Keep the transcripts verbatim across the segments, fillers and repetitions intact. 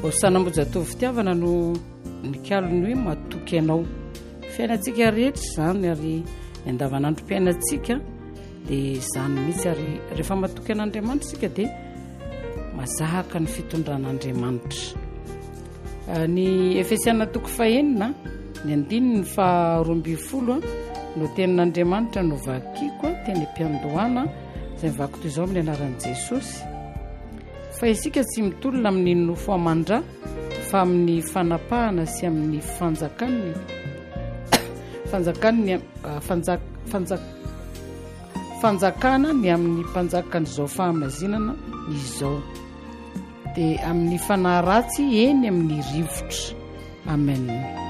Sanambojatovy fitiavana no nikalony hoe matoky anao fiainantsika rehetra zany ary andavanandrom-piainantsika dia zany mihitsy ary rehefa matoky an'Andriamanitra sika dia mazahaka ny fitondran'Andriamanitra. Ny Efesiana toko fahenina ny andininy faharoa ambin'ny folo no tenin'Andriamanitra no vakiako teny am-piandohana izay mivako toy izao amin'ny anaran'i Jesosy. Fa isika tsy mitolona amin'ny nofo amandra fa amin'ny fanapahana sy amin'ny fanjakany fanjakany fanjak fanjak fanjakana ny amin'ny mpanjakan'izao fahamazinana izao dia amin'ny fanahy ratsy eny amin'ny rivotra. Amen.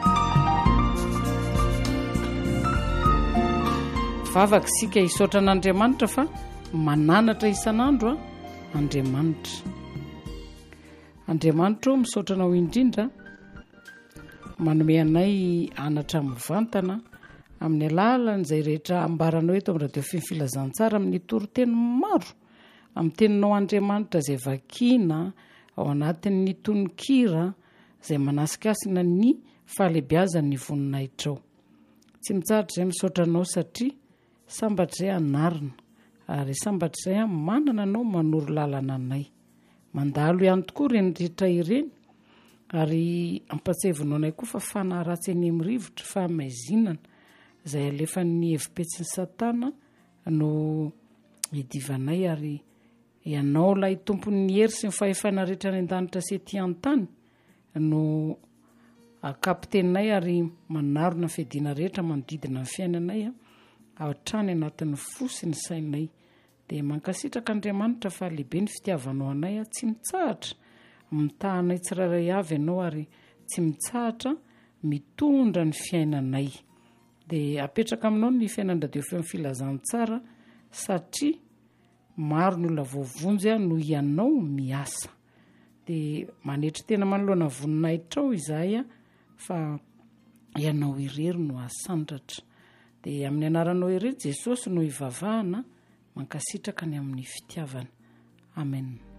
Vavaka isika hisaotra an'Andriamanitra fa mananatra isan'andro Andriamanitra. Andriamanitra misaotra anao indrindra manome anay anatra mivantana amin'ny alalan'izay rehetra ambaranao eto amin'ny radio feo filazantsara amin'ny toroteny maro amin'ny teninao Andriamanitra izay vakiana ao anatin'ny tononkira izay manasikasina ny fahalebiazan'ny voninahitrao. Tsy mitsahatra izay misaotra anao satria sambatra izay anarina ary sambatra izay manana anao manoro lalana anay. Mandalo ihany tokoa ireny rehetra ireny ary ampatsevonao anay koa fa fanahy ratsy eny amin'ny rivotra fahamazinana izay alefan'ny hevi-petsin'ny Satana no hidivanay ary ianao ilay tompon'ny hery sy ny fahefana rehetra any an-danitra sy ety an-tany no kapitenay ary manarona fiadiana rehetra manodidina ny fiainanay hatrany anatin'ny fo sy ny sainay. Dia mankasitraka Andriamanitra fa lehibe ny fitiavanao anay, tsy mitsahatra mitahanay tsiraray avy ianao ary tsy mitsahatra mitondra ny fiainanay. Dia apetraka aminao ny fiainan-radio feo filazantsara satria maro ny olona voavonjy no ianao miasa. Dia manetry tena manoloana voninahitrao izahay fa ianao irery no asandratra. Dia amin'ny anaranao irery Jesosy no hivavahana mankasitraka ny amin'ny fitiavana. Amen.